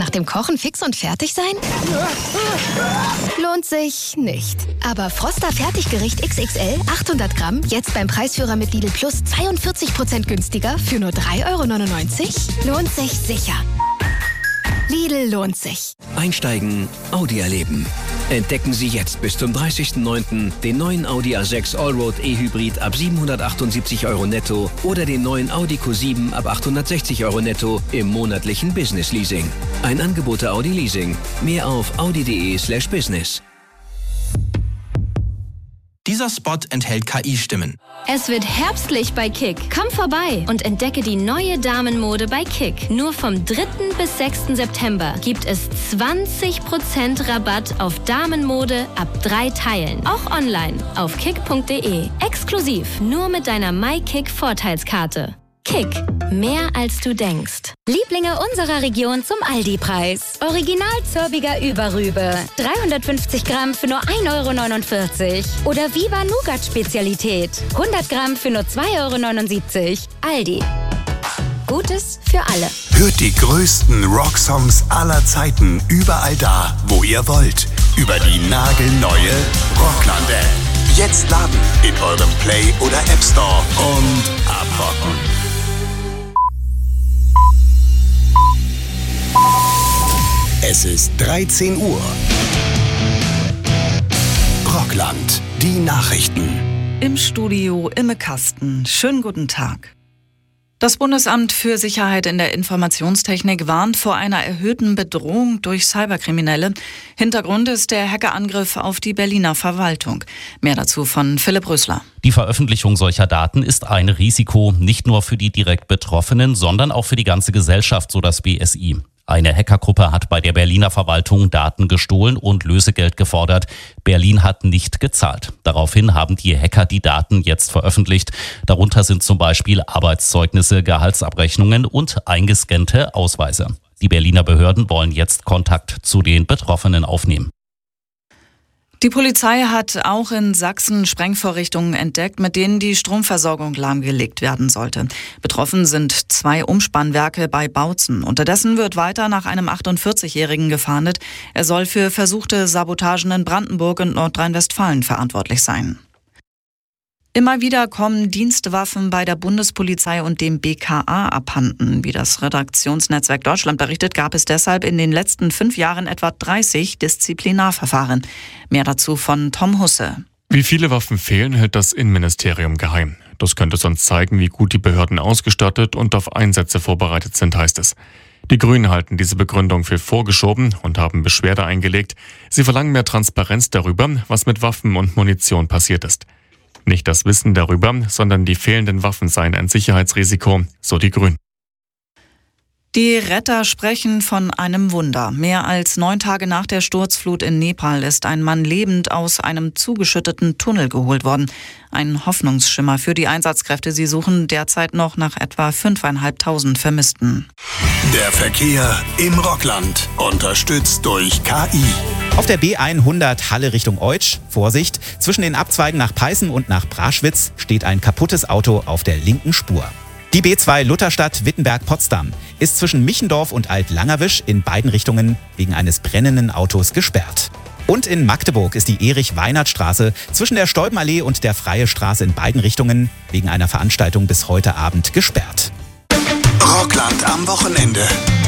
nach dem Kochen fix und fertig sein? Lohnt sich nicht. Aber Froster Fertiggericht XXL 800 Gramm jetzt beim Preisführer mit Lidl Plus 42% günstiger für nur 3,99 €? Lohnt sich sicher. Lidl lohnt sich. Einsteigen, Audi erleben. Entdecken Sie jetzt bis zum 30.09. den neuen Audi A6 Allroad E-Hybrid ab 778 € netto oder den neuen Audi Q7 ab 860 € netto im monatlichen Business Leasing. Ein Angebot der Audi Leasing. Mehr auf audi.de/business. Dieser Spot enthält KI-Stimmen. Es wird herbstlich bei Kick. Komm vorbei und entdecke die neue Damenmode bei Kick. Nur vom 3. bis 6. September gibt es 20% Rabatt auf Damenmode ab 3 Teilen. Auch online auf kick.de. Exklusiv nur mit deiner MyKick-Vorteilskarte. Kick. Mehr als du denkst. Lieblinge unserer Region zum Aldi-Preis. Original zörbiger Überrübe. 350 Gramm für nur 1,49 €. Oder Viva Nougat-Spezialität. 100 Gramm für nur 2,79 €. Aldi. Gutes für alle. Hört die größten Rocksongs aller Zeiten überall da, wo ihr wollt. Über die nagelneue Rockland-App. Jetzt laden in eurem Play- oder App Store und abrocken. Es ist 13 Uhr. Rockland, die Nachrichten. Im Studio Imme Kasten. Schönen guten Tag. Das Bundesamt für Sicherheit in der Informationstechnik warnt vor einer erhöhten Bedrohung durch Cyberkriminelle. Hintergrund ist der Hackerangriff auf die Berliner Verwaltung. Mehr dazu von Philipp Rösler. Die Veröffentlichung solcher Daten ist ein Risiko, nicht nur für die direkt Betroffenen, sondern auch für die ganze Gesellschaft, so das BSI. Eine Hackergruppe hat bei der Berliner Verwaltung Daten gestohlen und Lösegeld gefordert. Berlin hat nicht gezahlt. Daraufhin haben die Hacker die Daten jetzt veröffentlicht. Darunter sind zum Beispiel Arbeitszeugnisse, Gehaltsabrechnungen und eingescannte Ausweise. Die Berliner Behörden wollen jetzt Kontakt zu den Betroffenen aufnehmen. Die Polizei hat auch in Sachsen Sprengvorrichtungen entdeckt, mit denen die Stromversorgung lahmgelegt werden sollte. Betroffen sind 2 Umspannwerke bei Bautzen. Unterdessen wird weiter nach einem 48-Jährigen gefahndet. Er soll für versuchte Sabotagen in Brandenburg und Nordrhein-Westfalen verantwortlich sein. Immer wieder kommen Dienstwaffen bei der Bundespolizei und dem BKA abhanden. Wie das Redaktionsnetzwerk Deutschland berichtet, gab es deshalb in den letzten 5 Jahren etwa 30 Disziplinarverfahren. Mehr dazu von Tom Husse. Wie viele Waffen fehlen, hält das Innenministerium geheim. Das könnte sonst zeigen, wie gut die Behörden ausgestattet und auf Einsätze vorbereitet sind, heißt es. Die Grünen halten diese Begründung für vorgeschoben und haben Beschwerde eingelegt. Sie verlangen mehr Transparenz darüber, was mit Waffen und Munition passiert ist. Nicht das Wissen darüber, sondern die fehlenden Waffen seien ein Sicherheitsrisiko, so die Grünen. Die Retter sprechen von einem Wunder. Mehr als 9 Tage nach der Sturzflut in Nepal ist ein Mann lebend aus einem zugeschütteten Tunnel geholt worden. Ein Hoffnungsschimmer für die Einsatzkräfte. Sie suchen derzeit noch nach etwa 5.500 Vermissten. Der Verkehr im Rockland, unterstützt durch KI. Auf der B100 Halle Richtung Eutsch, Vorsicht, zwischen den Abzweigen nach Peißen und nach Braschwitz steht ein kaputtes Auto auf der linken Spur. Die B2 Lutherstadt Wittenberg-Potsdam ist zwischen Michendorf und Alt-Langerwisch in beiden Richtungen wegen eines brennenden Autos gesperrt. Und in Magdeburg ist die Erich-Weinert-Straße zwischen der Stolpenallee und der Freie Straße in beiden Richtungen wegen einer Veranstaltung bis heute Abend gesperrt. Rockland am Wochenende.